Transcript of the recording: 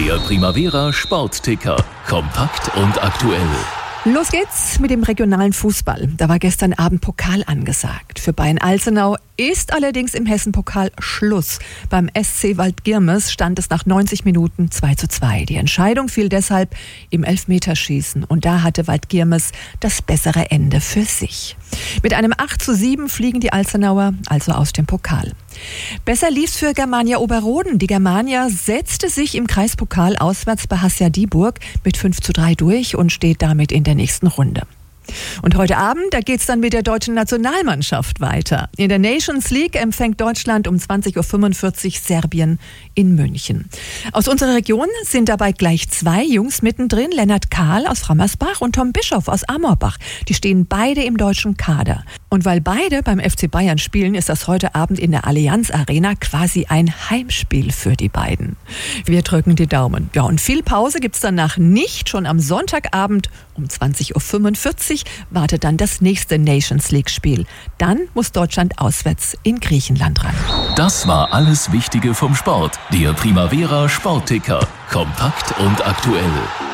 Der Primavera Sportticker. Kompakt und aktuell. Los geht's mit dem regionalen Fußball. Da war gestern Abend Pokal angesagt. Für Bayern-Alzenau ist allerdings im Hessen-Pokal Schluss. Beim SC Waldgirmes stand es nach 90 Minuten 2:2. Die Entscheidung fiel deshalb im Elfmeterschießen. Und da hatte Waldgirmes das bessere Ende für sich. Mit einem 8:7 fliegen die Alzenauer also aus dem Pokal. Besser lief's für Germania Oberroden. Die Germania setzte sich im Kreispokal auswärts bei Hassia Dieburg mit 5:3 durch und steht damit in der nächsten Runde. Und heute Abend, da geht's dann mit der deutschen Nationalmannschaft weiter. In der Nations League empfängt Deutschland um 20:45 Uhr Serbien in München. Aus unserer Region sind dabei gleich zwei Jungs mittendrin, Lennart Kahl aus Frammersbach und Tom Bischoff aus Amorbach. Die stehen beide im deutschen Kader. Und weil beide beim FC Bayern spielen, ist das heute Abend in der Allianz Arena quasi ein Heimspiel für die beiden. Wir drücken die Daumen. Ja, und viel Pause gibt's danach nicht. Schon am Sonntagabend um 20:45 Uhr wartet dann das nächste Nations League Spiel. Dann muss Deutschland auswärts in Griechenland ran. Das war alles Wichtige vom Sport. Der Primavera Sportticker. Kompakt und aktuell.